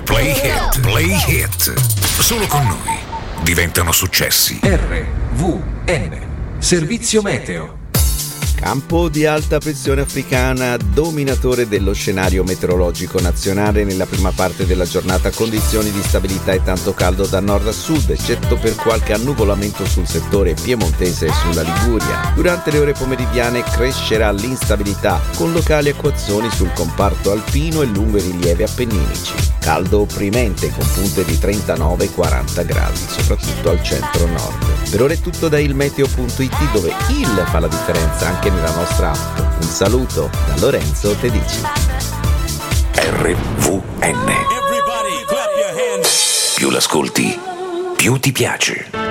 Play Hit, Play Hit. Solo con noi diventano successi. RVN, servizio meteo. Campo di alta pressione africana, dominatore dello scenario meteorologico nazionale. Nella prima parte della giornata condizioni di stabilità e tanto caldo da nord a sud, eccetto per qualche annuvolamento sul settore piemontese e sulla Liguria. Durante le ore pomeridiane crescerà l'instabilità, con locali acquazzoni sul comparto alpino e lungo i rilievi appenninici. Caldo opprimente con punte di 39-40 gradi, soprattutto al centro-nord. Per ora è tutto da ilmeteo.it, dove il fa la differenza anche nella nostra app. Un saluto da Lorenzo Tedici. RVN. Più l'ascolti, più ti piace.